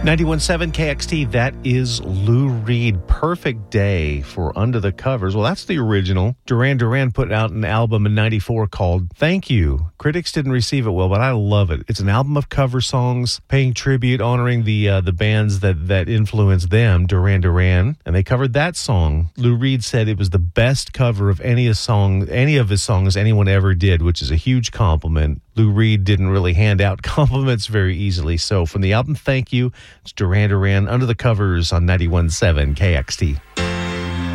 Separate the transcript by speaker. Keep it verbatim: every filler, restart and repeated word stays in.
Speaker 1: ninety-one point seven K X T, that is Lou Reed. Perfect Day for Under the Covers. Well, that's the original. Duran Duran put out an album in ninety-four called Thank You. Critics didn't receive it well, but I love it. It's an album of cover songs, paying tribute, honoring the uh, the bands that, that influenced them, Duran Duran, and they covered that song. Lou Reed said it was the best cover of any of song, any of his songs anyone ever did, which is a huge compliment. Lou Reed didn't really hand out compliments very easily. So from the album Thank You, it's Duran Duran, Under the Covers on ninety-one point seven K X T.